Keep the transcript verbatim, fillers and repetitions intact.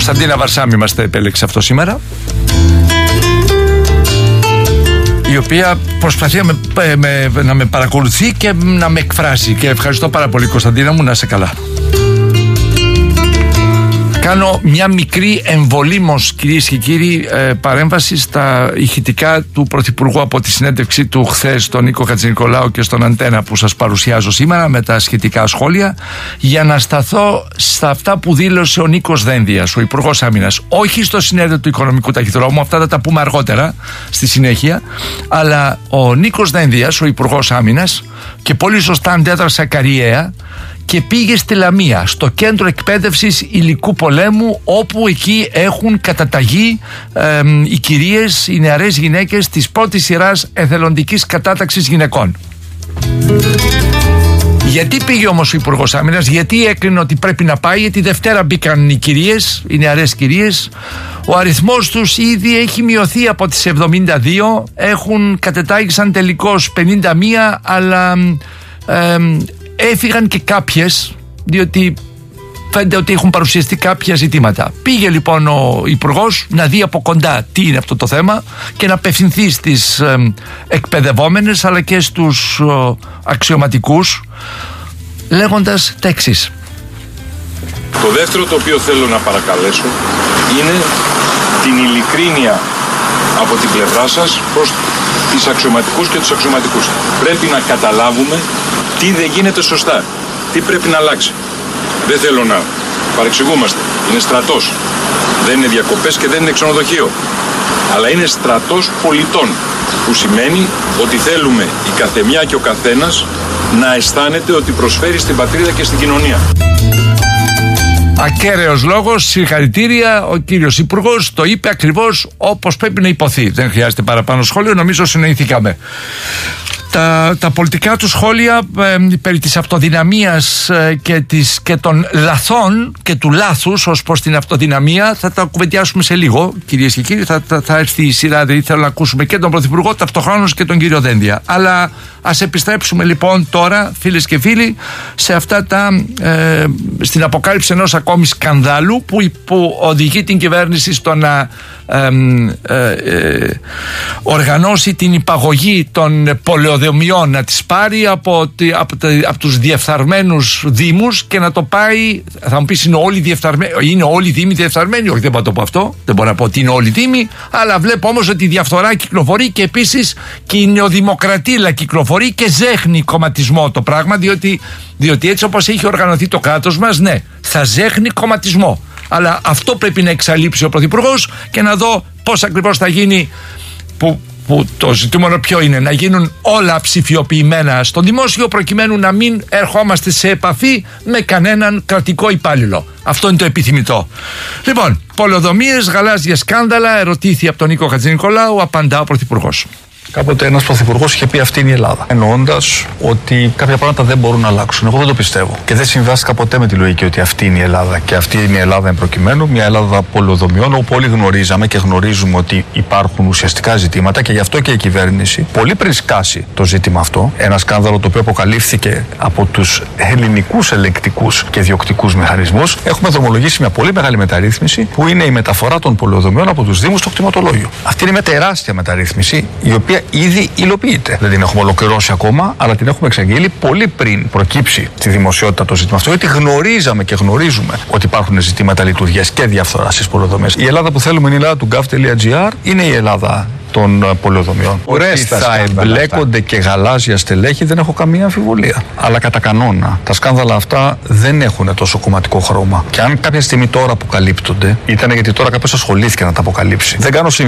Κωνσταντίνα Βαρσάμι μας τα επέλεξε αυτό σήμερα, η οποία προσπαθεί με, με, να με παρακολουθεί και να με εκφράσει. Και ευχαριστώ πάρα πολύ, Κωνσταντίνα μου, να είσαι καλά. Κάνω μια μικρή εμβολήμως, κυρίες και κύριοι, ε, παρέμβαση στα ηχητικά του Πρωθυπουργού από τη συνέντευξη του χθες στον Νίκο Χατζηνικολάου και στον Αντένα που σας παρουσιάζω σήμερα με τα σχετικά σχόλια, για να σταθώ στα αυτά που δήλωσε ο Νίκος Δένδιας, ο Υπουργός Άμυνας. Όχι στο συνέδριο του Οικονομικού Ταχυδρόμου, αυτά θα τα πούμε αργότερα στη συνέχεια, αλλά ο Νίκος Δένδιας, ο Υπουργός Άμυνας, και πολύ σωστά αντέδρασε ακαριέα και πήγε στη Λαμία, στο κέντρο εκπαίδευσης υλικού πολέμου, όπου εκεί έχουν καταταγεί ε, οι κυρίες, οι νεαρές γυναίκες της πρώτης σειράς εθελοντικής κατάταξης γυναικών. Γιατί πήγε όμως ο Υπουργός Άμυνας, γιατί έκρινε ότι πρέπει να πάει? Γιατί Δευτέρα μπήκαν οι κυρίες, οι νεαρές κυρίες. Ο αριθμός τους ήδη έχει μειωθεί από τις εβδομήντα δύο, έχουν κατετάγησαν τελικώς πενήντα μία, αλλά ε, έφυγαν και κάποιες, διότι φαίνεται ότι έχουν παρουσιαστεί κάποια ζητήματα. Πήγε λοιπόν ο Υπουργός να δει από κοντά τι είναι αυτό το θέμα και να απευθυνθεί στις ε, εκπαιδευόμενες αλλά και στους ε, αξιωματικούς, λέγοντας τα εξής. Το δεύτερο το οποίο θέλω να παρακαλέσω είναι την ειλικρίνεια από την πλευρά σας προς τις αξιωματικούς και τους αξιωματικούς. Πρέπει να καταλάβουμε τι δεν γίνεται σωστά, τι πρέπει να αλλάξει. Δεν θέλω να παρεξηγούμαστε. Είναι στρατός. Δεν είναι διακοπές και δεν είναι ξενοδοχείο. Αλλά είναι στρατός πολιτών, που σημαίνει ότι θέλουμε η καθεμιά και ο καθένας να αισθάνεται ότι προσφέρει στην πατρίδα και στην κοινωνία. Ακέραιος λόγος, συγχαρητήρια. Ο κύριος Υπουργός το είπε ακριβώς όπως πρέπει να υποθεί. Δεν χρειάζεται παραπάνω σχόλιο, νομίζω συνεννοηθήκαμε. Τα, τα πολιτικά του σχόλια ε, περί της αυτοδυναμίας ε, και, της, και των λαθών και του λάθους ως προς την αυτοδυναμία θα τα κουβεντιάσουμε σε λίγο, κυρίες και κύριοι. Θα, θα, θα έρθει η σειρά, δηλαδή θέλω να ακούσουμε και τον Πρωθυπουργό ταυτοχρόνως και τον κύριο Δένδια. Αλλά ας επιστρέψουμε λοιπόν τώρα, φίλες και φίλοι, σε αυτά τα ε, στην αποκάλυψη ενός ακόμη σκανδάλου που, που οδηγεί την κυβέρνηση στο να ε, ε, ε, οργανώσει την υπαγωγή των πολεοδομιών, να τις πάρει από, από, από τους διεφθαρμένους δήμους και να το πάει. Θα μου πεις, είναι όλοι διεφθαρμένοι? Είναι όλοι οι δήμοι διεφθαρμένοι? Όχι, δεν μπορώ να το πω αυτό. Δεν μπορώ να πω ότι είναι όλοι οι δήμοι, αλλά βλέπω όμως ότι η διαφθορά κυκλοφορεί και επίσης και η νεοδημοκρατία κυκλοφορεί και ζέχνει κομματισμό το πράγμα, διότι, διότι έτσι όπως έχει οργανωθεί το κράτος μας, ναι, θα ζέχνει κομματισμό. Αλλά αυτό πρέπει να εξαλείψει ο Πρωθυπουργός και να δω πώς ακριβώς θα γίνει, που, που το ζητούμενο ποιο είναι, να γίνουν όλα ψηφιοποιημένα στο δημόσιο, προκειμένου να μην ερχόμαστε σε επαφή με κανέναν κρατικό υπάλληλο. Αυτό είναι το επιθυμητό. Λοιπόν, πολεοδομίες, γαλάζια σκάνδαλα, ερωτήθη από τον Νίκο Χατζηνικολάου, απαντά ο Πρωθυπουργός. Κάποτε ένας πρωθυπουργός είχε πει αυτή είναι η Ελλάδα. Εννοώντας ότι κάποια πράγματα δεν μπορούν να αλλάξουν. Εγώ δεν το πιστεύω. Και δεν συμβάστηκα ποτέ με τη λογική ότι αυτή είναι η Ελλάδα. Και αυτή είναι η Ελλάδα εν προκειμένου, μια Ελλάδα πολεοδομιών, όπου όλοι γνωρίζαμε και γνωρίζουμε ότι υπάρχουν ουσιαστικά ζητήματα και γι' αυτό και η κυβέρνηση, πολύ πριν σκάσει το ζήτημα αυτό, ένα σκάνδαλο το οποίο αποκαλύφθηκε από τους ελληνικούς ελεκτικούς και διοκτικούς μηχανισμούς, έχουμε δρομολογήσει μια πολύ μεγάλη μεταρρύθμιση που είναι η μεταφορά των πολεοδομιών από τους Δήμους στο κτηματολόγιο. Αυτή είναι μια τεράστια μεταρρύθμιση, η οποία ήδη υλοποιείται. Δεν την έχουμε ολοκληρώσει ακόμα, αλλά την έχουμε εξαγγείλει πολύ πριν προκύψει στη δημοσιότητα το ζήτημα αυτό, γιατί γνωρίζαμε και γνωρίζουμε ότι υπάρχουν ζητήματα λειτουργίας και διαφθοράς στις πολεοδομίες. Η Ελλάδα που θέλουμε είναι η Ελλάδα του gov.gr, είναι η Ελλάδα των πολεοδομιών. Ότι θα εμπλέκονται και γαλάζια στελέχη, δεν έχω καμία αμφιβολία. Αλλά κατά κανόνα τα σκάνδαλα αυτά δεν έχουν τόσο κομματικό χρώμα. Και αν κάποια στιγμή τώρα αποκαλύπτονται, ήταν γιατί τώρα κάποιος ασχολήθηκε να τα αποκαλύψει. Δεν κάνω